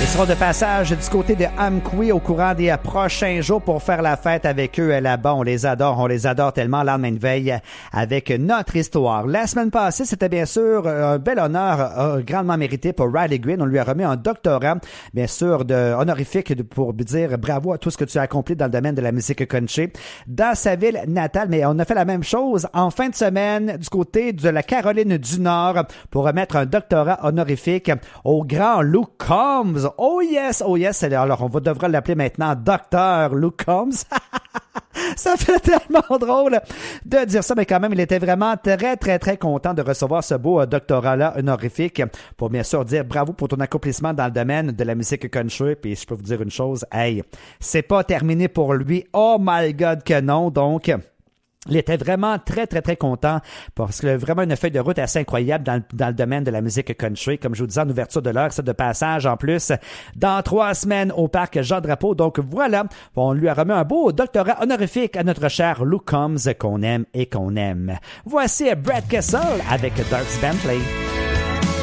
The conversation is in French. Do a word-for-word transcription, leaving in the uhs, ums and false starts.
seront de passage du côté de Amqui au courant des prochains jours pour faire la fête avec eux là-bas. On les adore, on les adore tellement. Lendemain de veille avec notre histoire. La semaine passée, c'était bien sûr un bel honneur euh, grandement mérité pour Riley Green. On lui a remis un doctorat, bien sûr, de honorifique pour dire bravo à tout ce que tu as accompli dans le domaine de la musique country dans sa ville natale. Mais on a fait la même chose en fin de semaine du côté de la Caroline du Nord pour remettre un doctorat honorifique au grand Luke Combs. Oh yes, oh yes. Alors, on va devra l'appeler maintenant Docteur Luke Combs. Ça fait tellement drôle de dire ça, mais quand même, il était vraiment très, très, très content de recevoir ce beau doctorat-là honorifique pour bien sûr dire bravo pour ton accomplissement dans le domaine de la musique country. Puis je peux vous dire une chose, hey, c'est pas terminé pour lui. Oh my God que non, donc... Il était vraiment très, très, très content parce que vraiment une feuille de route assez incroyable dans, dans le domaine de la musique country. Comme je vous disais en ouverture de l'heure, c'est de passage en plus dans trois semaines au parc Jean-Drapeau. Donc voilà, on lui a remis un beau doctorat honorifique à notre cher Luke Combs qu'on aime et qu'on aime. Voici Brett Kessel avec Dierks Bentley.